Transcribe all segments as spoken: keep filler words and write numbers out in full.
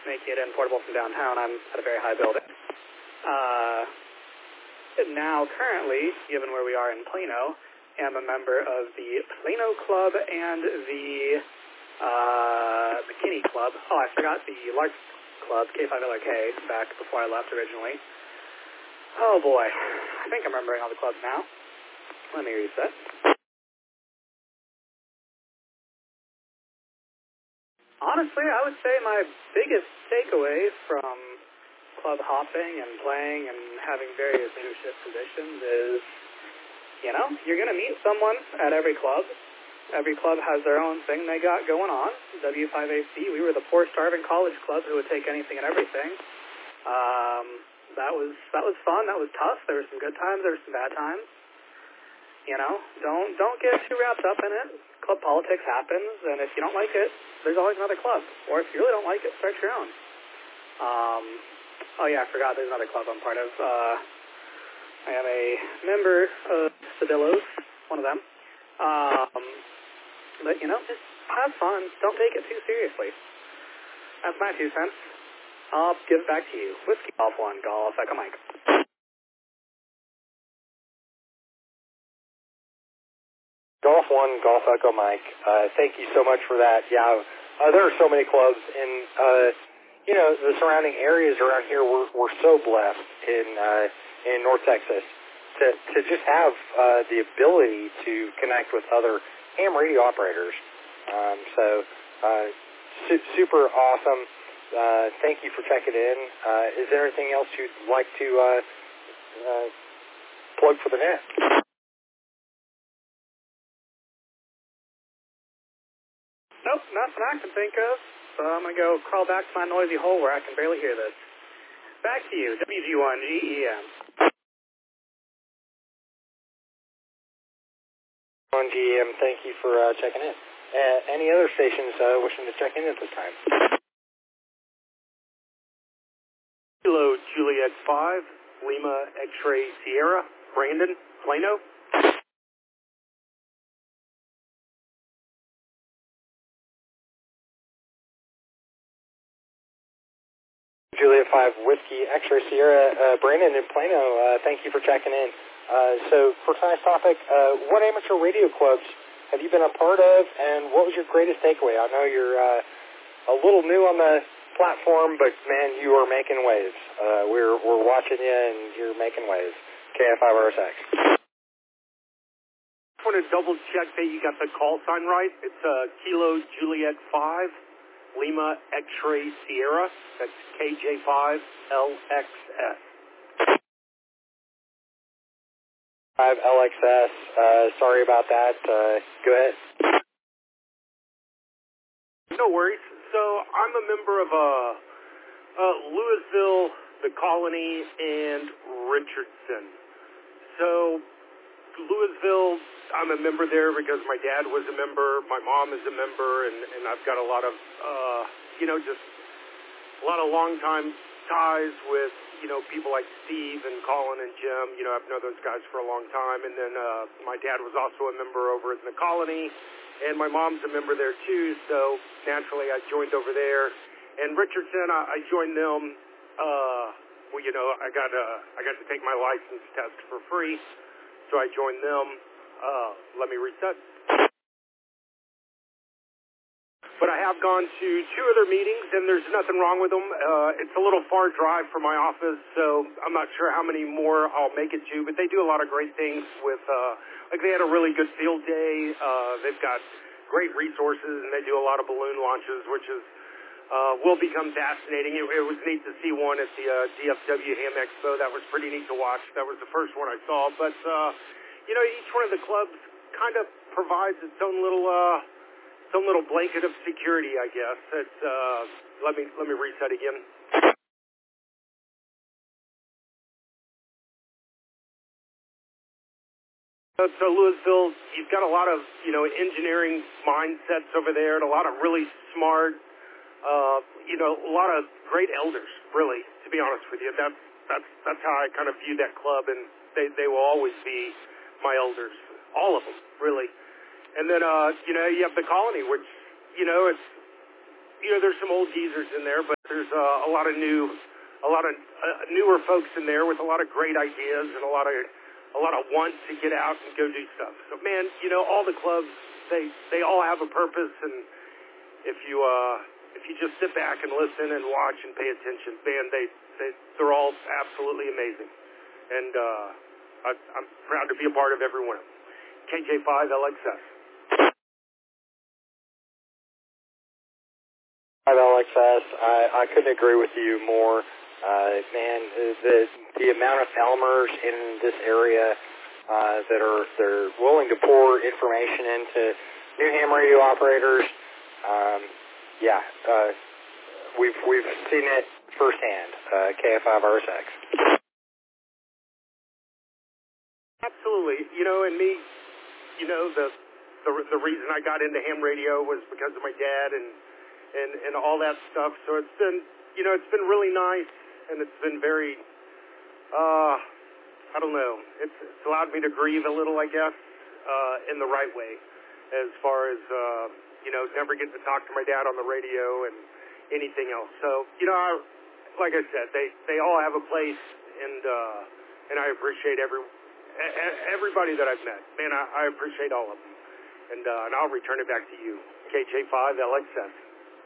make it importable from downtown. I'm at a very high building. Uh, now, currently, given where we are in Plano, am a member of the Plano Club and the uh, McKinney Club. Oh, I forgot the Lark Club, K five L R K, back before I left originally. Oh boy, I think I'm remembering all the clubs now. Let me reset. Honestly, I would say my biggest takeaway from club hopping and playing and having various leadership positions is, you know, you're going to meet someone at every club. Every club has their own thing they got going on. W five A C, we were the poor starving college club who would take anything and everything. Um, that was that was fun. That was tough. There were some good times. There were some bad times. You know, don't don't get too wrapped up in it. Club politics happens, and if you don't like it, there's always another club. Or if you really don't like it, start your own. Um, oh yeah, I forgot there's another club I'm part of. Uh, I am a member of Sedillos, one of them. Um, but, you know, just have fun. Don't take it too seriously. That's my two cents. I'll give it back to you. Whiskey Golf one, Golf Echo Mike. Golf one, Golf Echo Mike. Uh, thank you so much for that. Yeah, uh, there are so many clubs, and uh, you know the surrounding areas around here. We're we're so blessed in uh, in North Texas to to just have uh, the ability to connect with other ham radio operators. Um, so uh, su- super awesome. Uh, thank you for checking in. Uh, is there anything else you'd like to uh, uh, plug for the net? Nope, nothing I can think of. So I'm going to go crawl back to my noisy hole where I can barely hear this. Back to you, W G one G E M. On G E M, thank you for uh, checking in. Uh, any other stations uh, wishing to check in at this time? Kilo Juliet five, Lima X-Ray Sierra, Brandon, Plano. Juliet five, Whiskey X-Ray Sierra, uh, Brandon in Plano, uh, thank you for checking in. Uh, so for tonight's topic, uh, what amateur radio clubs have you been a part of, and what was your greatest takeaway? I know you're uh, a little new on the platform, but man, you are making waves. Uh, we're we're watching you, and you're making waves. K F five R S X. I want to double check that you got the call sign right. It's uh, Kilo Juliet five, Lima X-Ray Sierra. That's K J five L X S. five L X S. Uh, sorry about that. Uh, go ahead. No worries. So I'm a member of uh, uh, Louisville, the Colony, and Richardson. So Louisville, I'm a member there because my dad was a member, my mom is a member, and, and I've got a lot of, uh, you know, just a lot of long-time ties with, you know, people like Steve and Colin and Jim. You know, I've known those guys for a long time. And then uh, my dad was also a member over in the Colony, and my mom's a member there too, so naturally I joined over there. And Richardson, I, I joined them, uh, well, you know, I got, uh, I got to take my license test for free, so I joined them. Uh, let me reset. But I have gone to two other meetings, and there's nothing wrong with them. Uh, it's a little far drive from my office, so I'm not sure how many more I'll make it to, but they do a lot of great things with, uh, like they had a really good field day. Uh, they've got great resources, and they do a lot of balloon launches, which is, uh, will become fascinating. It, it was neat to see one at the uh, D F W Ham Expo. That was pretty neat to watch. That was the first one I saw. But, uh, you know, each one of the clubs kind of provides its own little, uh, some little blanket of security, I guess. It's, uh, let me let me reset again. So, so Louisville, you've got a lot of, you know, engineering mindsets over there, and a lot of really smart, uh, you know, a lot of great elders. Really, to be honest with you, that's that's that's how I kind of view that club, and they they will always be my elders, all of them, really. And then, uh, you know, you have the Colony, which, you know, it's, you know, there's some old geezers in there, but there's uh, a lot of new, a lot of uh, newer folks in there with a lot of great ideas and a lot of, a lot of want to get out and go do stuff. So, man, you know, all the clubs, they, they all have a purpose, and if you, uh, if you just sit back and listen and watch and pay attention, man, they, they they're all absolutely amazing, and uh, I, I'm proud to be a part of every one of them. K J five L X S. five L X S, I, I couldn't agree with you more. Uh, man, the the amount of Elmers in this area uh, that are they're willing to pour information into new ham radio operators, um, yeah, uh, we've we've seen it firsthand. Uh, K F five R S X. Absolutely, you know, and me, you know, the the the reason I got into ham radio was because of my dad and. And, and all that stuff. So it's been, you know, it's been really nice, and it's been very, uh, I don't know, it's, it's allowed me to grieve a little, I guess, uh, in the right way, as far as, uh, you know, never getting to talk to my dad on the radio and anything else. So, you know, I, like I said, they, they all have a place, and, uh, and I appreciate every, everybody that I've met. Man, I, I appreciate all of them. And, uh, and I'll return it back to you. K J five L X S.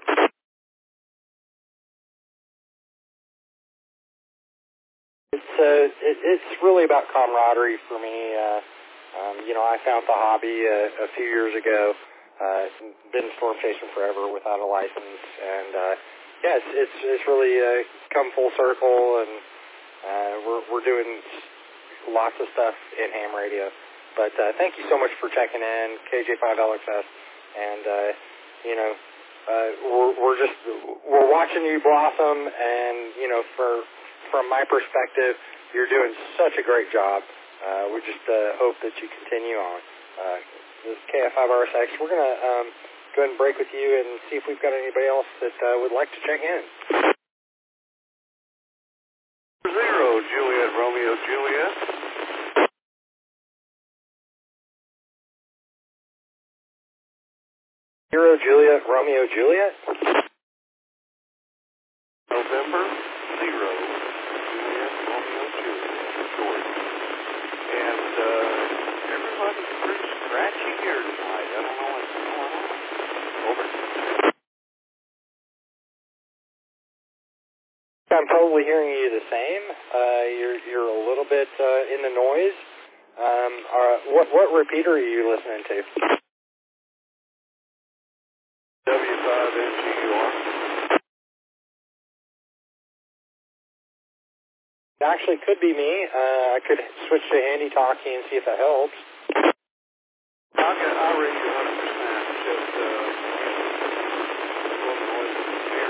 It's uh, it, it's really about camaraderie for me. Uh, um, you know, I found the hobby uh, a few years ago. Uh, been storm chasing forever without a license, and uh, yeah, it's it's, it's really uh, come full circle, and uh, we're we're doing lots of stuff in ham radio. But uh, thank you so much for checking in, K J five L X S, and uh, you know, uh, we're we're just we're watching you blossom, and you know, for from my perspective, you're doing such a great job. Uh, we just uh, hope that you continue on. Uh, this is K F five R S X. We're going to um, go ahead and break with you and see if we've got anybody else that uh, would like to check in. Zero, Juliet, Romeo, Juliet. Zero, Juliet, Romeo, Juliet. November, zero. And uh, everybody's pretty scratchy here tonight. I don't know what's going on. Over. I'm probably hearing you the same. Uh, you're you're a little bit uh, in the noise. Um, uh, what what repeater are you listening to? W five N G U R. It actually could be me. Uh, I could switch to Handy Talkie and see if that helps. I'll get, I'll read you one hundred percent. Just, uh, a little noise in the air.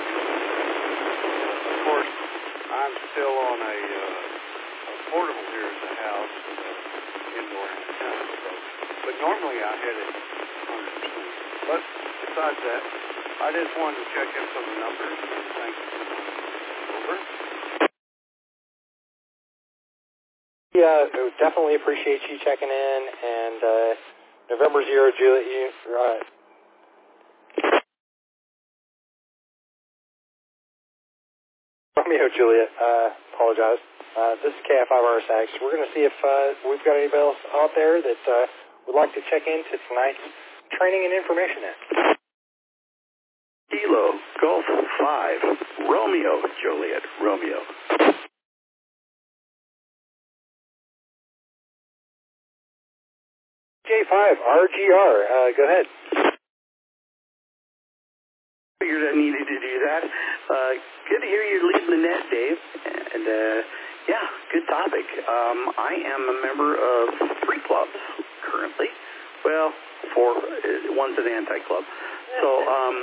Of course, I'm still on a, uh, a portable here at the house, uh, indoor antenna. So, but normally I hit it one hundred percent. But besides that, I just wanted to check in some of the numbers. Thank you. Over. Yeah, definitely appreciate you checking in, and uh, November zero, Juliet, you, uh, Romeo, Juliet, uh, apologize. Uh, this is K F five R S X. We're going to see if uh, we've got anybody else out there that uh, would like to check into tonight's training and information in. Kilo, Golf five, Romeo, Juliet, Romeo. J five, R G R, uh, go ahead. Figured I needed to do that. Uh, good to hear you're leading the net, Dave. And, uh, yeah, good topic. Um, I am a member of three clubs currently. Well, four. One's an anti-club. So, um,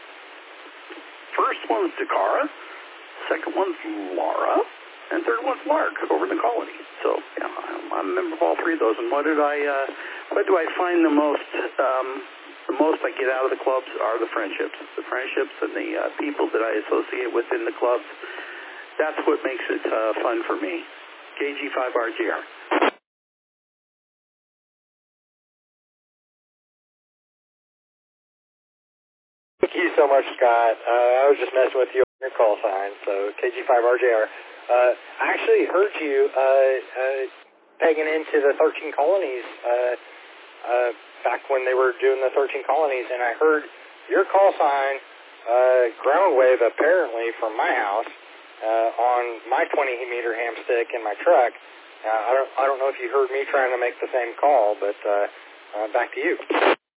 first one's Dakara. Second one's Laura. And third one's Mark over in the Colony. So, yeah, I'm, I'm a member of all three of those. And what did I, uh, what do I find the most, um, the most I get out of the clubs are the friendships. The friendships and the uh, people that I associate with in the clubs. That's what makes it uh, fun for me. K G five R G R. Thank you so much, Scott. Uh, I was just messing with you on your call sign, so K G five R J R. Uh, I actually heard you uh, uh, pegging into the thirteen colonies uh, uh, back when they were doing the thirteen colonies, and I heard your call sign, uh, ground wave, apparently from my house uh, on my twenty meter ham stick in my truck. Uh, I don't I don't know if you heard me trying to make the same call, but uh, uh, back to you.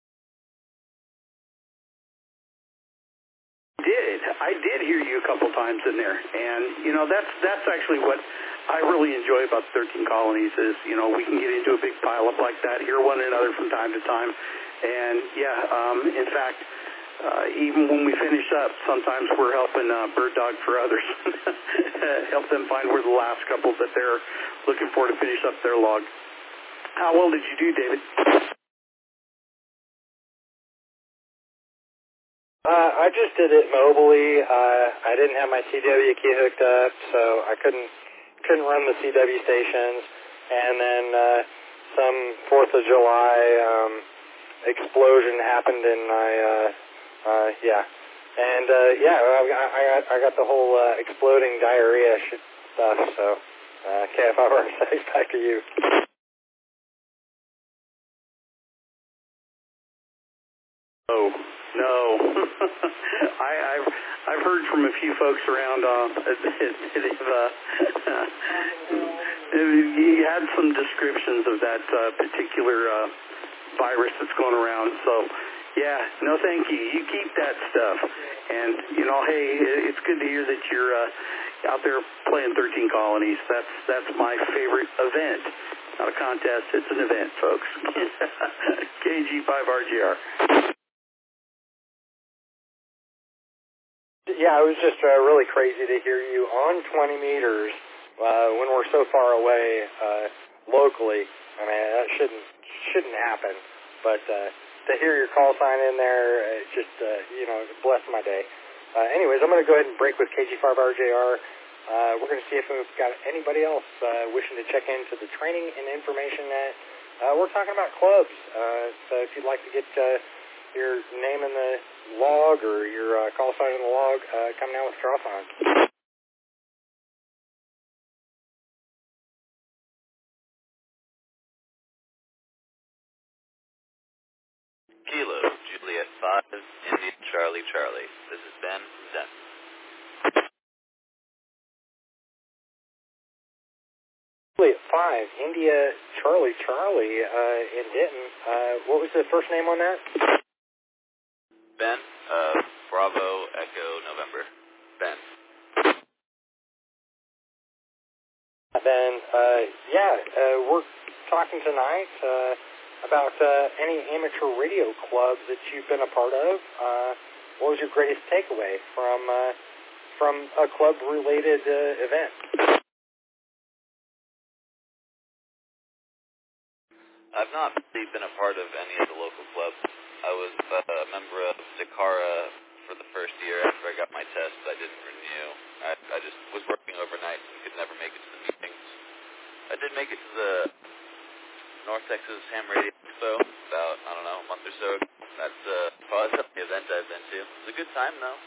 Did I did hear you a couple times in there, and you know that's that's actually what I really enjoy about the thirteen colonies is you know we can get into a big pileup like that, hear one another from time to time, and yeah, um, in fact, uh, even when we finish up, sometimes we're helping uh, bird dog for others, help them find where the last couple that they're looking for to finish up their log. How well did you do, David? Uh, I just did it mobily. Uh, I didn't have my C W key hooked up, so I couldn't couldn't run the C W stations. And then uh, some Fourth of July um, explosion happened in my uh, uh, yeah, and uh, yeah, I, I got I got the whole uh, exploding diarrhea shit stuff. So uh, K F I R six, back to you. Oh. No, I, I've I've heard from a few folks around. Uh, they've uh, you had some descriptions of that uh, particular uh, virus that's going around. So, yeah, no, thank you. You keep that stuff, and you know, hey, it's good to hear that you're uh, out there playing thirteen colonies. That's that's my favorite event. Not a contest; it's an event, folks. K G five R J R. Yeah, it was just uh, really crazy to hear you on twenty meters uh, when we're so far away uh, locally. I mean, that shouldn't shouldn't happen. But uh, to hear your call sign in there, it just, uh, you know, blessed my day. Uh, anyways, I'm going to go ahead and break with K G five R J R. Uh, we're going to see if we've got anybody else uh, wishing to check into the training and information net. Uh, we're talking about clubs. Uh, so if you'd like to get uh, your name in the log or your uh, call sign in the log, uh, come down with draw sign. Kilo, Juliet five, India, Charlie, Charlie. This is Ben from Denton. Juliet five, India, Charlie, Charlie, uh, in Denton. Uh, what was the first name on that? Ben, uh, Bravo, Echo, November. Ben. Then, uh, yeah, uh, we're talking tonight uh, about uh, any amateur radio clubs that you've been a part of. Uh, what was your greatest takeaway from uh, from a club-related uh, event? I've not really been a part of any of the local clubs. I was uh, a member of Dakara for the first year. After I got my test, I didn't renew. I, I just was working overnight and could never make it to the meetings. I did make it to the North Texas Ham Radio Expo about, I don't know, a month or so ago. That's uh, probably the only event I've been to. It was a good time, though.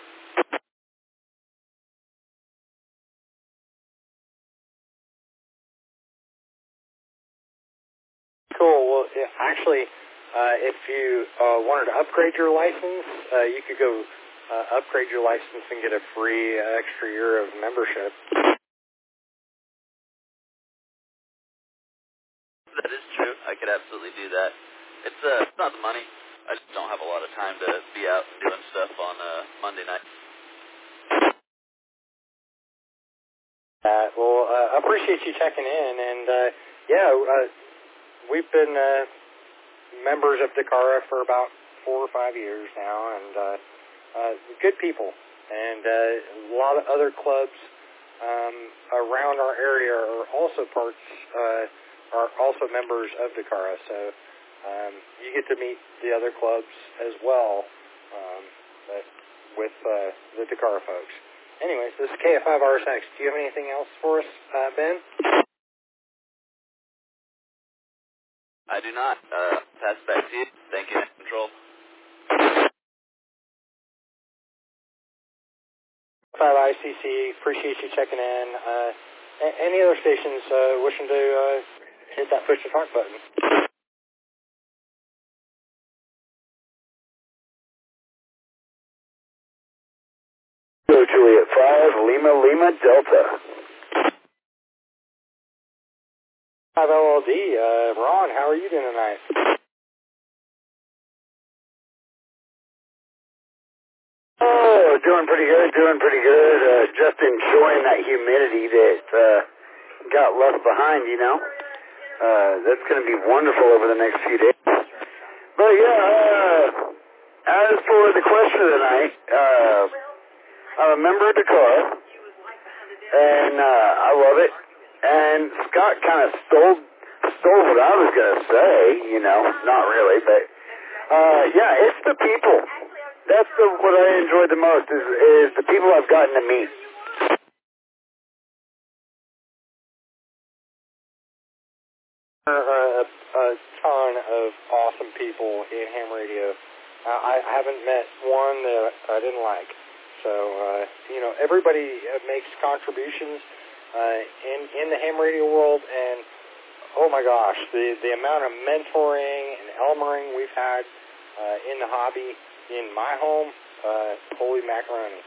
Cool. Well, yeah, actually, uh, if you uh, wanted to upgrade your license, uh, you could go uh, upgrade your license and get a free uh, extra year of membership. That is true. I could absolutely do that. It's uh, it's not the money. I just don't have a lot of time to be out and doing stuff on uh, Monday night. Uh, well, uh, I appreciate you checking in, and uh, yeah, uh, we've been uh, members of Dakara for about four or five years now, and uh, uh, good people, and uh, a lot of other clubs um, around our area are also parts, uh, are also members of Dakara, so um, you get to meet the other clubs as well um, but with uh, the Dakara folks. Anyways, this is K F five R six. Do you have anything else for us, uh, Ben? I do not. Uh, pass back to you. Thank you, Control. five I C C, appreciate you checking in. Uh, a- any other stations uh, wishing to uh, hit that push to talk button? Juliet five, Lima, Lima, Delta. five L L D, uh, Ron, how are you doing tonight? Oh, doing pretty good, doing pretty good. Uh, just enjoying that humidity that uh, got left behind, you know. Uh, that's going to be wonderful over the next few days. But yeah, uh, as for the question of the night, uh, I'm a member of Dakar, and uh, I love it. And Scott kind of stole stole what I was going to say, you know, not really, but uh, yeah, it's the people. That's the, what I enjoy the most is, is the people I've gotten to meet. A, a ton of awesome people in ham radio. Uh, I haven't met one that I didn't like. So, uh, you know, everybody makes contributions uh, in, in the ham radio world, and oh my gosh, the, the amount of mentoring and elmering we've had uh, in the hobby in my home, uh, holy macaroni.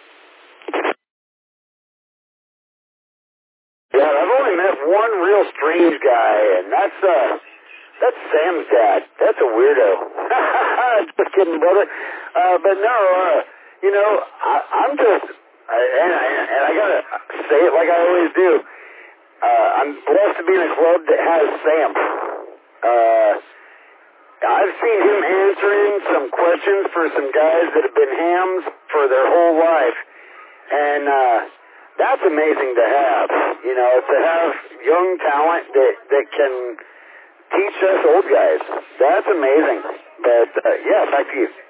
Yeah, I've only met one real strange guy, and that's uh, that's Sam's dad. That's a weirdo. Just kidding, brother. Uh, but no, uh, you know, I, I'm just, I, and, I, and I gotta say it like I always do. Uh, I'm blessed to be in a club that has Sam. Uh, I've seen him answering some questions for some guys that have been hams for their whole life, and uh, that's amazing to have. You know, to have young talent that that can teach us old guys. That's amazing. But uh, yeah, back to you.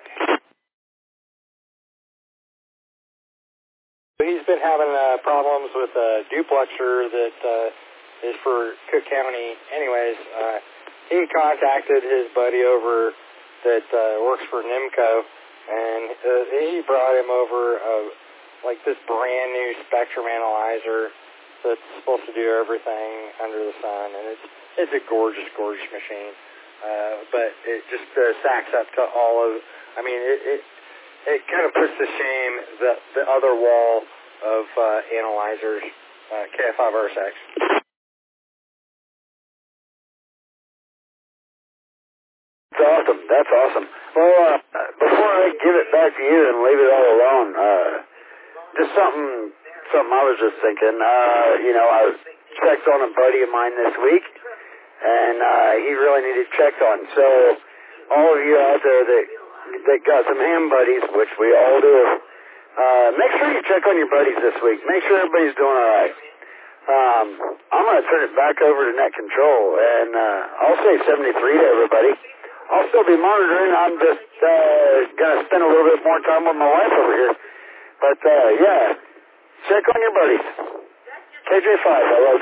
He's been having uh, problems with a duplexer that uh, is for Cook County. Anyways, uh, he contacted his buddy over that uh, works for NIMCO, and uh, he brought him over uh, like this brand new Spectrum analyzer that's supposed to do everything under the sun, and it's it's a gorgeous, gorgeous machine. Uh, but it just uh, stacks up to all of. I mean, it. it It kind of puts to shame the the other wall of uh, analyzers, uh, K F five R S X. That's awesome. That's awesome. Well, uh, before I give it back to you and leave it all alone, uh, just something something I was just thinking. Uh, you know, I checked on a buddy of mine this week, and uh, he really needed checked on. So, all of you out there that that got some ham buddies, which we all do, uh, make sure you check on your buddies this week. Make sure everybody's doing all right. Um, I'm going to turn it back over to Net Control, and uh, I'll say seventy-three to everybody. I'll still be monitoring. I'm just uh, going to spend a little bit more time with my wife over here. But, uh, yeah, check on your buddies. K J five L L D.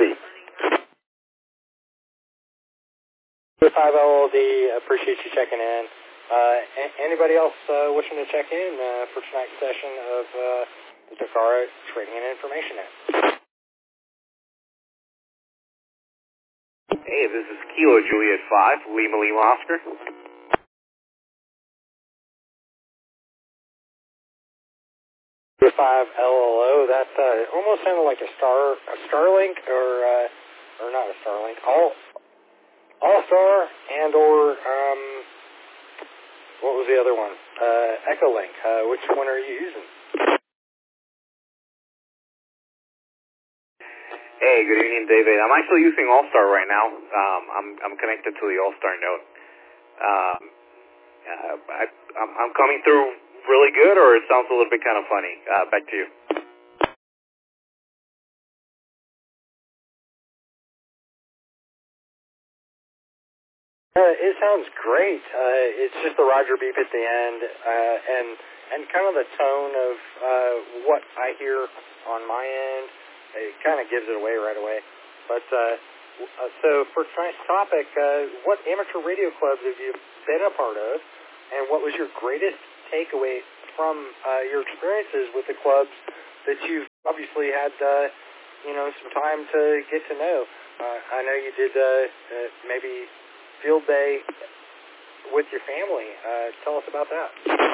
K J five L L D, appreciate you checking in. Uh, anybody else uh, wishing to check in uh, for tonight's session of uh, the Dakar Trading and Information Net? Hey, this is Kilo Juliet five, Lima Lima Oscar. five L L O, that uh, almost sounded like a star, a Starlink, or uh, or not a Starlink, all All Star and or um, what was the other one? Uh, Echolink. Uh, which one are you using? Hey, good evening, David. I'm actually using All-Star right now. Um, I'm I'm connected to the All-Star node. Um, uh, I, I'm, I'm coming through really good, or it sounds a little bit kind of funny. Uh, back to you. Uh, it sounds great. Uh, it's just the Roger beep at the end, uh, and and kind of the tone of uh, what I hear on my end. It kind of gives it away right away. But uh, uh, so for tonight's topic, uh, what amateur radio clubs have you been a part of, and what was your greatest takeaway from uh, your experiences with the clubs that you've obviously had, uh, you know, some time to get to know. Uh, I know you did uh, uh, maybe field day with your family. Uh, tell us about that.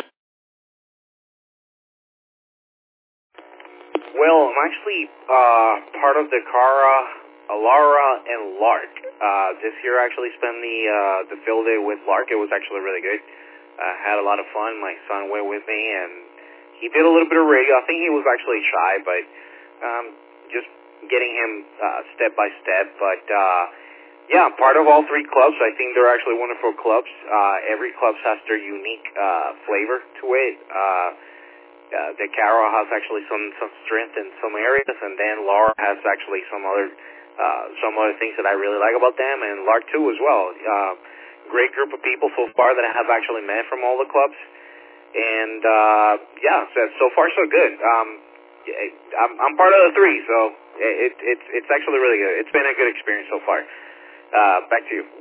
Well, I'm actually uh, part of the Cara, Alara, and Lark. Uh, this year I actually spent the uh, the field day with Lark. It was actually really good. I uh, had a lot of fun. My son went with me, and he did a little bit of radio. I think he was actually shy, but um, just getting him uh, step by step. But uh, yeah, I'm part of all three clubs. I think they're actually wonderful clubs. Uh, every club has their unique uh, flavor to it. Uh, Uh, the Cara has actually some, some strength in some areas, and then Laura has actually some other uh, some other things that I really like about them, and Lark too as well. Uh, great group of people so far that I have actually met from all the clubs, and uh, yeah, so, so far so good. Um, I'm, I'm part of the three, so it, it's it's actually really good. It's been a good experience so far. Uh, back to you.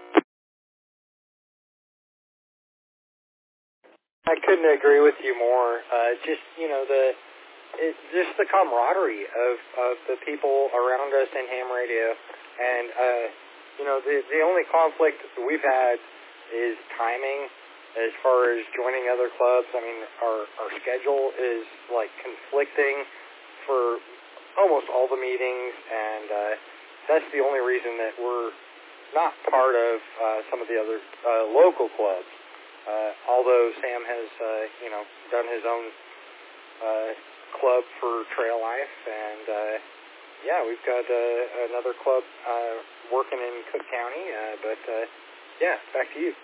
I couldn't agree with you more. Uh, just, you know, the it, just the camaraderie of, of the people around us in ham radio. And, uh, you know, the, the only conflict we've had is timing as far as joining other clubs. I mean, our, our schedule is, like, conflicting for almost all the meetings, and uh, that's the only reason that we're not part of uh, some of the other uh, local clubs. Uh, although Sam has, uh, you know, done his own uh, club for trail life, and uh, yeah, we've got uh, another club uh, working in Cook County, uh, but uh, yeah, back to you.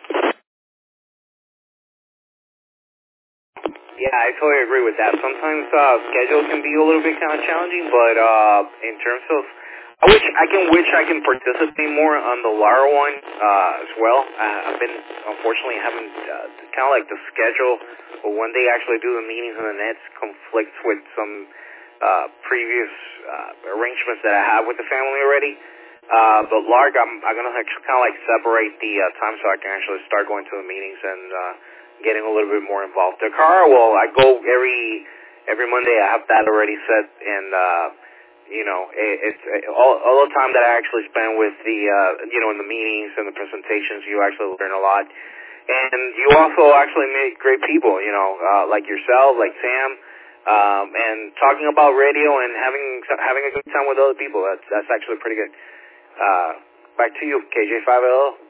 Yeah, I totally agree with that. Sometimes uh, schedule can be a little bit kind of challenging, but uh, in terms of, I wish I can wish I can participate more on the Lara one uh, as well. Uh, I've been unfortunately having uh, kind of like the schedule, but when they actually do the meetings and the nets conflicts with some uh, previous uh, arrangements that I have with the family already. Uh, but Lark, I'm, I'm gonna kind of like separate the uh, time so I can actually start going to the meetings and uh, getting a little bit more involved. The car, well, I go every every Monday. I have that already set, and uh, you know, it, it's it, all, all the time that I actually spend with the uh, you know in the meetings and the presentations, you actually learn a lot, and you also actually meet great people. You know, uh, like yourself, like Sam, um, and talking about radio and having having a good time with other people. That's that's actually pretty good. Uh, back to you, K J five L O.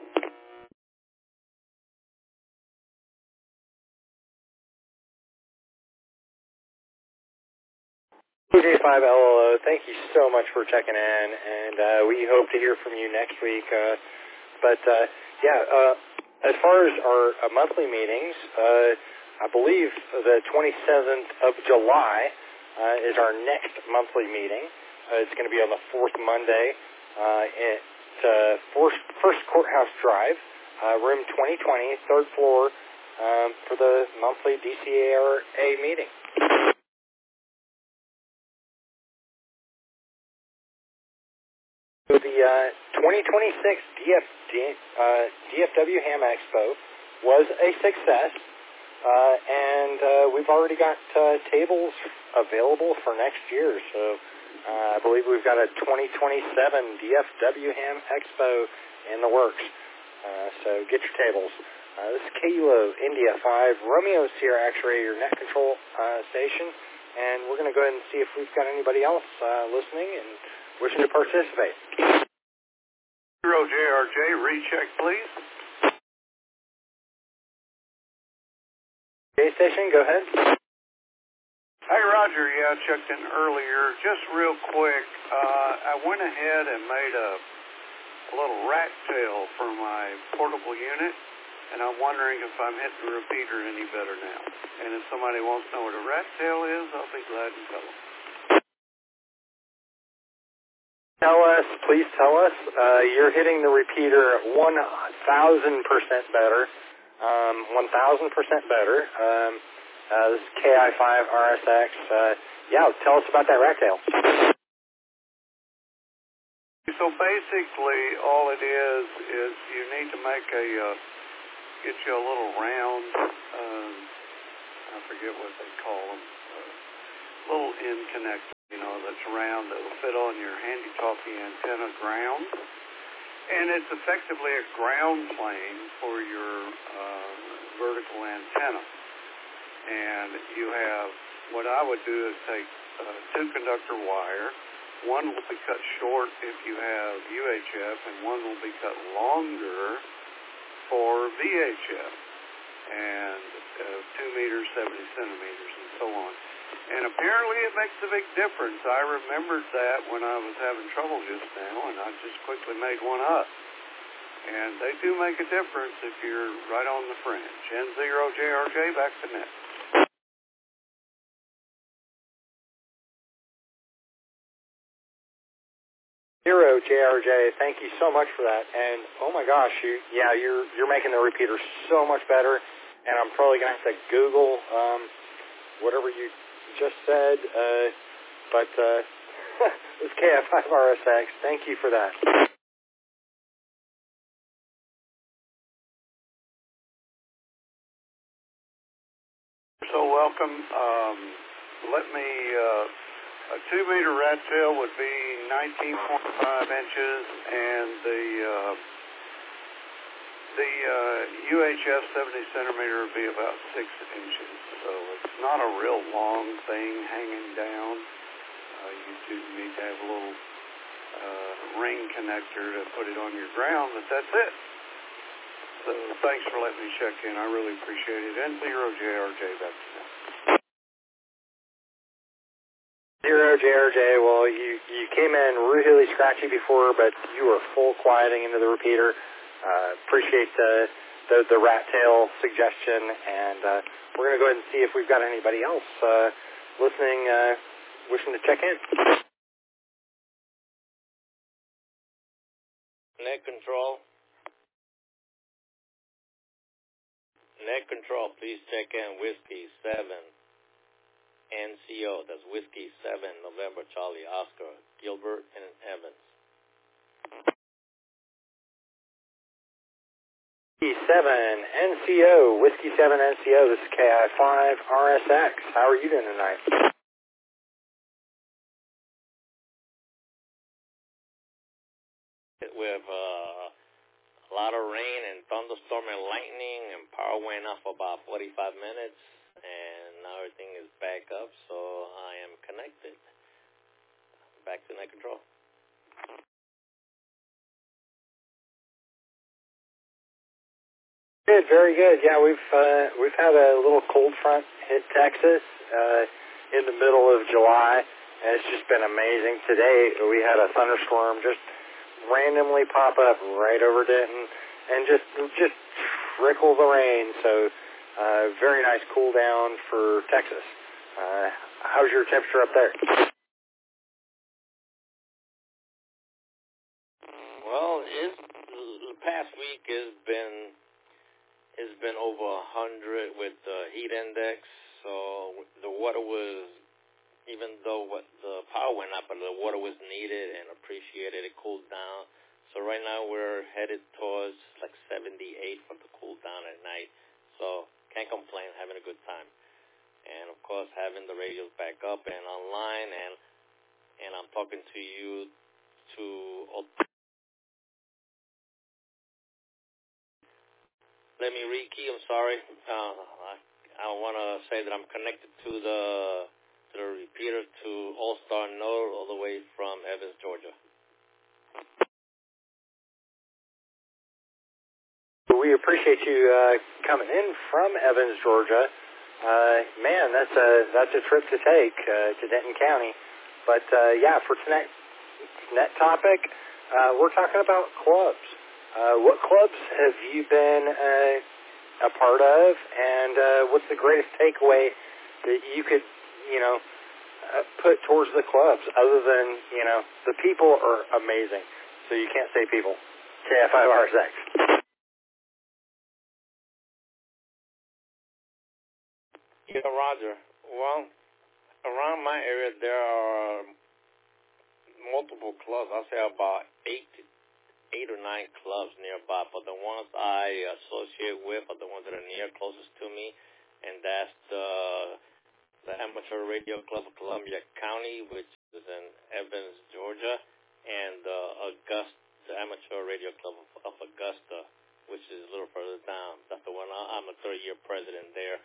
K J five L O O, thank you so much for checking in, and uh, we hope to hear from you next week. Uh, but uh, yeah, uh, as far as our uh, monthly meetings, uh, I believe the twenty-seventh of July uh, is our next monthly meeting. Uh, it's going to be on the fourth Monday uh, at uh, First, First Courthouse Drive, uh, room twenty twenty, third floor, um, for the monthly D C A R A meeting. So the uh, twenty twenty-six D F, uh, D F W Ham Expo was a success, uh, and uh, we've already got uh, tables available for next year. So uh, I believe we've got a twenty twenty-seven D F W Ham Expo in the works. Uh, so get your tables. Uh, this is Kilo India five, Romeo Sierra X-Ray, your net control uh, station, and we're going to go ahead and see if we've got anybody else uh, listening and wishing to participate. Zero J R J, recheck, please. J station, go ahead. Hey, Roger. Yeah, I checked in earlier. Just real quick, uh, I went ahead and made a, a little rat tail for my portable unit, and I'm wondering if I'm hitting the repeater any better now. And if somebody wants to know what a rat tail is, I'll be glad to tell them. Tell us, please tell us. Uh, you're hitting the repeater one thousand percent better. Um, one thousand percent better. Um, uh, this is K I five R S X. Uh, yeah, tell us about that rat tail. So basically, all it is, is you need to make a, uh, get you a little round, um, I forget what they call them, uh, little end connector, you know, that's round that will fit on your handy-talkie antenna ground. And it's effectively a ground plane for your uh, vertical antenna. And you have, what I would do is take uh, two conductor wire. One will be cut short if you have U H F, and one will be cut longer for V H F, and uh, two meters, seventy centimeters, and so on. And apparently it makes a big difference. I remembered that when I was having trouble just now, and I just quickly made one up. And they do make a difference if you're right on the fringe. N zero J R J, back to net. Zero J R J, thank you so much for that. And oh my gosh, you yeah, you're you're making the repeater so much better. And I'm probably gonna have to Google um, whatever you just said. Uh, but uh, it's K F five R S X. Thank you for that. So welcome. Um, let me. Uh, A two-meter rat tail would be nineteen point five inches, and the uh, the uh, U H F seventy centimeter would be about six inches. So it's not a real long thing hanging down. Uh, you do need to have a little uh, ring connector to put it on your ground, but that's it. So thanks for letting me check in. I really appreciate it. N zero J R J, back to them. Zero J R J, well, you, you came in really scratchy before, but you were full quieting into the repeater. Uh, appreciate the, the, the rat tail suggestion, and uh, we're going to go ahead and see if we've got anybody else uh, listening, uh, wishing to check in. Net control. Net control, please check in Whiskey seven. N C O, that's Whiskey seven, November, Charlie, Oscar, Gilbert, and Evans. Whiskey seven, N C O, Whiskey seven, N C O, this is K I five R S X. How are you doing tonight? With uh, a lot of rain and thunderstorm and lightning, and power went off for about forty-five minutes. And now everything is back up, so I am connected. Back to net control. Good, very good. Yeah, we've uh, we've had a little cold front hit Texas uh, in the middle of July, and it's just been amazing. Today we had a thunderstorm just randomly pop up right over Denton, and just just trickle the rain. So. Uh, very nice cool down for Texas. Uh, how's your temperature up there? Well, it's, the past week has been has been over a hundred with the heat index. So the water was, even though what the power went up, but the water was needed and appreciated. It cooled down. So right now we're headed towards like seventy-eight for the cool down at night. So can't complain, having a good time. And, of course, having the radios back up and online, and and I'm talking to you to... Let me rekey, I'm sorry. Uh, I, I want to say that I'm connected to the, to the repeater to All-Star Node all the way from Evans, Georgia. We appreciate you uh, coming in from Evans, Georgia. Uh, man, that's a that's a trip to take uh, to Denton County. But uh, yeah, for tonight's net topic, uh, we're talking about clubs. Uh, what clubs have you been uh, a part of, and uh, what's the greatest takeaway that you could, you know, uh, put towards the clubs? Other than, you know, the people are amazing, so you can't say people. K F five R S X. Yeah, Roger. Well, around my area there are multiple clubs. I'll say about eight, eight or nine clubs nearby. But the ones I associate with are the ones that are near, closest to me, and that's the the Amateur Radio Club of Columbia County, which is in Evans, Georgia, and uh, Augusta, the Amateur Radio Club of, of Augusta, which is a little further down. That's the one. I'm a third-year president there.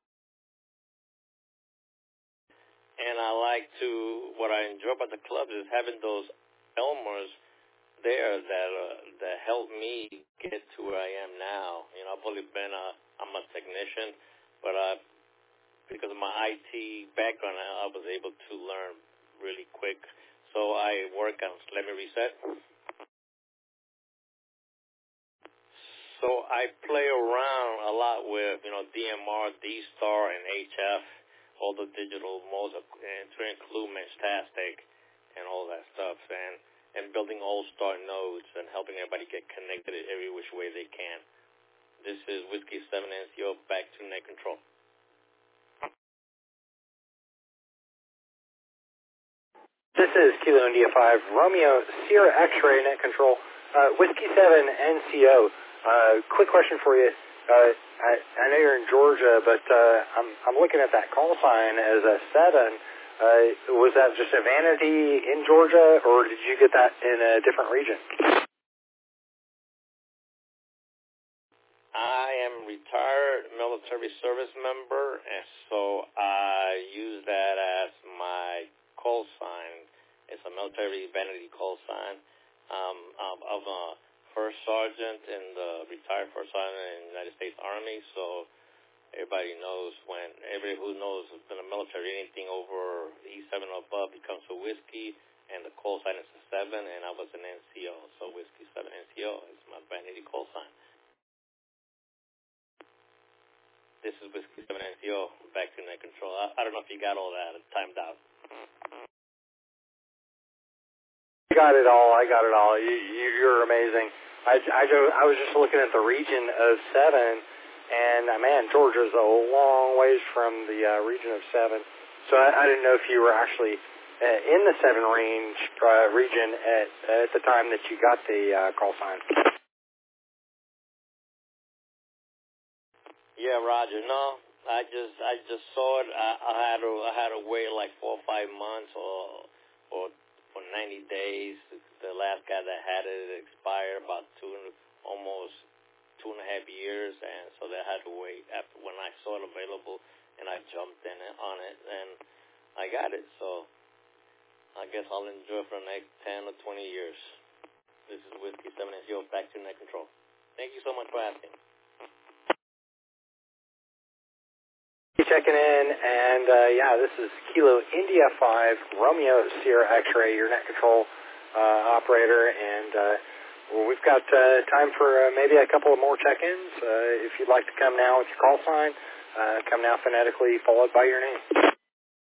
And I like to, what I enjoy about the club is having those Elmers there that uh, that helped me get to where I am now. You know, I've only been a, I'm a technician, but I, because of my I T background, I was able to learn really quick. So I work on, let me reset. So I play around a lot with, you know, D M R, D-Star, and H F, all the digital modes, and to include Meshtastic and all that stuff, and and building all-star nodes and helping everybody get connected every which way they can. This is Whiskey seven N C O, back to Net Control. This is Kilo India five, Romeo Sierra X-Ray Net Control, uh, Whiskey seven N C O. Uh, quick question for you. Uh, I, I know you're in Georgia, but uh, I'm, I'm looking at that call sign as a seven. Uh, was that just a vanity in Georgia, or did you get that in a different region? I am retired military service member, and so I use that as my call sign. It's a military vanity call sign. Um, I'm, I'm a first sergeant in the retired first sergeant in the United States Army, so everybody knows when, everybody who knows in the military, anything over E seven or above becomes a whiskey, and the call sign is a seven, and I was an N C O, so Whiskey seven N C O is my vanity call sign. This is Whiskey seven N C O, back to Net Control. I, I don't know if you got all that. It's timed out. I got it all. I got it all. You, you, you're amazing. I, I, I was just looking at the region of seven, and, uh, man, Georgia's a long ways from the uh, region of seven. So I, I didn't know if you were actually uh, in the seven range uh, region at, at the time that you got the uh, call sign. Yeah, Roger. No, I just I just saw it. I, I had to I had to wait like four or five months or or for ninety days. The last guy that had it expired about two almost two and a half years, and so they had to wait. After when I saw it available, and I jumped in it, on it, and I got it. So I guess I'll enjoy it for the next ten or twenty years. This is Whiskey seven N C O, back to Net Control. Thank you so much for asking. Checking in, and uh, yeah, this is Kilo India five, Romeo Sierra X-Ray, your Net Control uh, operator, and uh, well, we've got uh, time for uh, maybe a couple of more check-ins. Uh, if you'd like to come now with your call sign, uh, come now phonetically followed by your name.